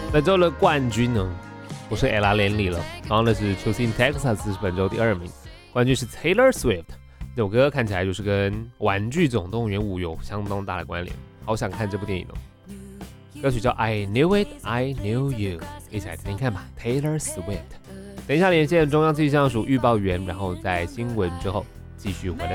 本周的冠军呢，不是 Ella Langley 了，然后那是 Choosing Texas 是本周第2名，冠军是 Taylor Swift。这首歌看起来就是跟《玩具总动员5》有相当大的关联，好想看这部电影哦。歌曲叫 I Knew It, I Knew You， 一起来听听看吧 ，Taylor Swift。等一下连线中央气象署预报员，然后在新闻之后继续回来。